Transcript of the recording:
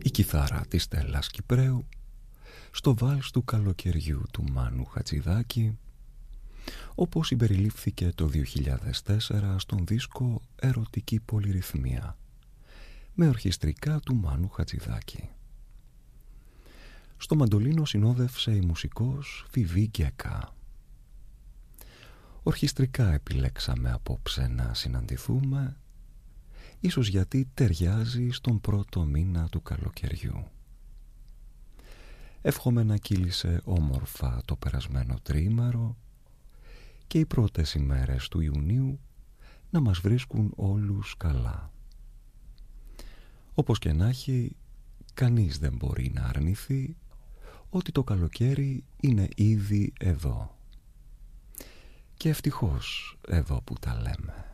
η κιθάρα της Στέλλας Κυπραίου στο βάλς του καλοκαιριού του Μάνου Χατζηδάκη, όπως συμπεριλήφθηκε το 2004 στον δίσκο «Ερωτική πολυρυθμία» με ορχιστρικά του Μάνου Χατζηδάκη. Στο μαντολίνο συνόδευσε η μουσικός Φιβί Γκέκα. Ορχιστρικά επιλέξαμε απόψε να συναντηθούμε, ίσως γιατί ταιριάζει στον πρώτο μήνα του καλοκαιριού. Εύχομαι να κύλησε όμορφα το περασμένο τριήμερο και οι πρώτες ημέρες του Ιουνίου να μας βρίσκουν όλους καλά. Όπως και να έχει, κανείς δεν μπορεί να αρνηθεί ότι το καλοκαίρι είναι ήδη εδώ. Και ευτυχώς εδώ που τα λέμε.